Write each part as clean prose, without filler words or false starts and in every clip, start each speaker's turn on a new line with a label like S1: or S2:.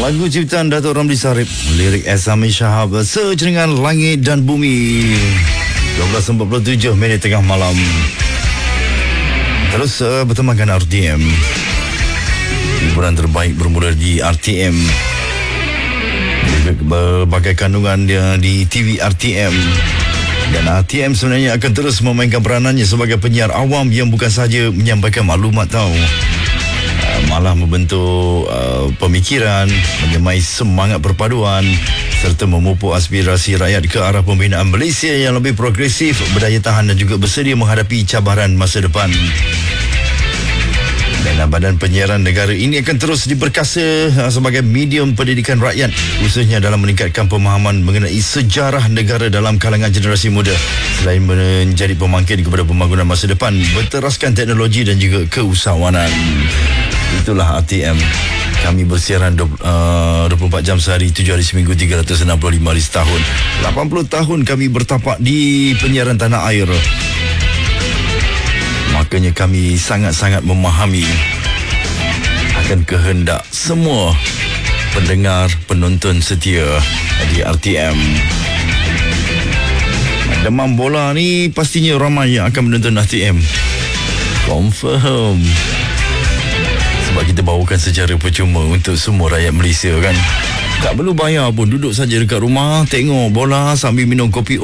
S1: Lagu ciptaan Datuk Ramli Sarip, lirik Esami Shahab, Sejenengan Langit dan Bumi. 12.47 minit tengah malam. Terus bertemankan RTM. Hiburan terbaik bermula di RTM. Berbagai kandungan dia di TV RTM. Dan RTM sebenarnya akan terus memainkan peranannya sebagai penyiar awam yang bukan sahaja menyampaikan maklumat malah membentuk pemikiran, menyemai semangat perpaduan serta memupuk aspirasi rakyat ke arah pembinaan Malaysia yang lebih progresif, berdaya tahan dan juga bersedia menghadapi cabaran masa depan. Dan badan penyiaran negara ini akan terus diperkasa sebagai medium pendidikan rakyat, khususnya dalam meningkatkan pemahaman mengenai sejarah negara dalam kalangan generasi muda, selain menjadi pembangkit kepada pembangunan masa depan berteraskan teknologi dan juga keusahawanan. Itulah RTM. Kami bersiaran 24 jam sehari, 7 hari seminggu, 365 hari setahun. 80 tahun kami bertapak di penyiaran tanah air. Makanya kami sangat-sangat memahami akan kehendak semua pendengar, penonton setia di RTM. Demam bola ni pastinya ramai yang akan menonton RTM. Confirm. Sebab kita bawakan secara percuma untuk semua rakyat Malaysia kan. Tak perlu bayar pun, duduk saja dekat rumah, tengok bola sambil minum kopi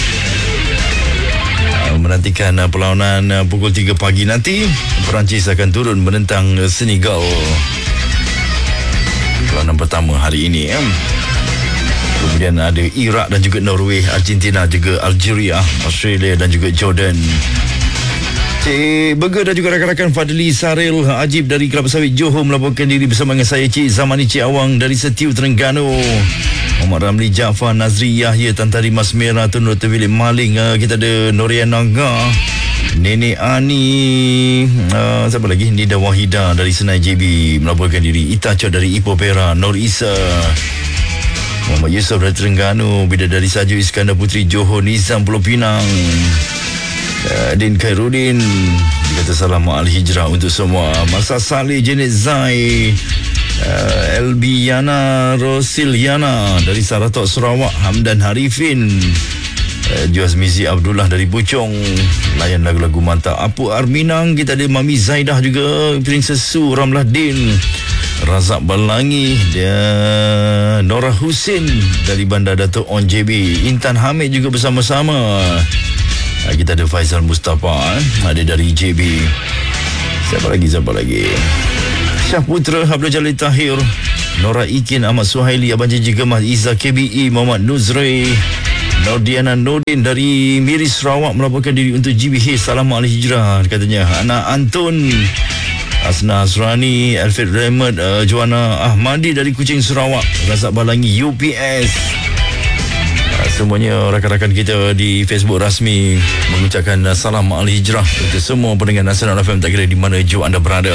S1: menantikan perlawanan pukul 3 pagi nanti. Perancis akan turun menentang Senegal. Perlawanan pertama hari ini. Kemudian ada Iraq dan juga Norway, Argentina, juga Algeria, Australia dan juga Jordan. Cik Burger dan juga rakan-rakan Fadli Saril Ajib dari Kelapa Sawit Johor melaporkan diri bersama dengan saya Cik Zamani Cik Awang dari Setiu Terengganu. Muhammad Ramli Jaafar, Nazri Yahya, Tantari Mas Merah, Tun Dr. Philip Maling, kita ada Norian Naga, Nenek Ani, siapa lagi? Nida Wahida dari Senai JB melaporkan diri. Ita Chod dari Ipoh Perak, Nur Isa, Muhammad Yusof dari Terengganu, Bidadari Saju Iskandar Putri Johor, Nizam Pulau Pinang, Din Khairuddin kata salam Al-Hijrah untuk semua. Masa Saleh Janet Zai, LB Yana Rosiliana dari Saratok Sarawak, Hamdan Harifin, Juaz Mizi Abdullah dari Puchong, layan lagu-lagu mantap. Apu Arminang, kita ada Mami Zaidah juga, Princess Su Ramlah Din, Razak Balangi, dia Nora Husin dari Bandar Datuk On JB, Intan Hamid juga bersama-sama. Kita ada Faizal Mustafa, ada dari JB. Siapa lagi? Syah Putra, Abdul Jalil Tahir, Nora Ikin, Ahmad Suhaili, Abang Janji Gemas, Izzah KBE, Muhammad Nuzri, Nordiana Nordin dari Miri Sarawak melaporkan diri untuk GBH. Salam Al-Hijrah katanya. Anak Antun, Asna Asrani, Alfred Rahmat, Joanna Ahmadi dari Kuching Sarawak, Razak Balangi UPS. Semuanya rakan-rakan kita di Facebook rasmi mengucapkan salam Al-Hijrah untuk semua pendengar Nasional FM, tak kira di mana jauh anda berada.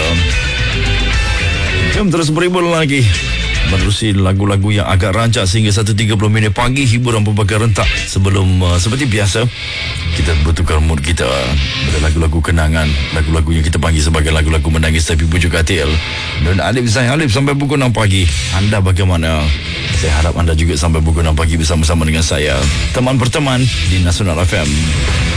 S1: Jom terus berhibur lagi menerusi lagu-lagu yang agak rancak sehingga 1.30 minit pagi, hiburan berbagai rentak. Sebelum seperti biasa kita bertukar mood kita pada lagu-lagu kenangan, lagu-lagu yang kita panggil sebagai lagu-lagu menangis tapi pujuk katil. Dan Alif Zain Alif sampai pukul 6 pagi. Anda bagaimana? Saya harap anda juga sampai pukul 6 pagi bersama-sama dengan saya, teman berteman di Nasional FM.